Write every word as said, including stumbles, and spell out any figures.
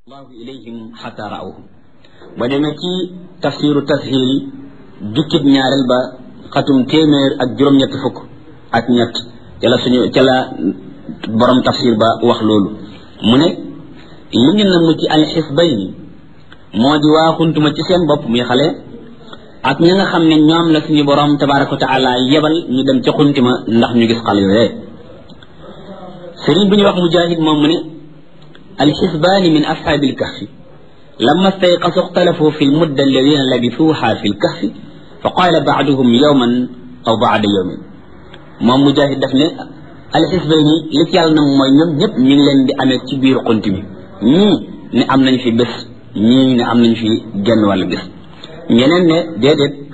allahu ilayhim xata raawhu ba demee ci tafsiru tashil jukkib ñaareel ba xatum téeméer ak juróom-ñett fukk ak ñett ca la suñu ca la borom tafsir ba wax loolu mu ne li ñu namm ci alxisbayni moo di waa xuntuma ci seen bopp muy xale ak ñi nga xam ne ñoom la suñu borom tabaraka wa taala yebal ñu dem ca xuntima ndax ñu gis xale yooyee sëriñ bu ñu wax mujahid moom mu ne الحسبان من أصحاب الكهف لما استيقظوا اختلفوا في المدة الذين لبثوها في الكهف فقال بعضهم يوما أو بعد يوم moom Mujaahid daf ne alxisbayni li ci yàlla nag mooy ñoom ñëpp ñu ngi leen di amee ci biir xunt mi ñii ne am nañ fi bés ñii ne am nañ fi genn wàllu bés ñeneen ne déedéet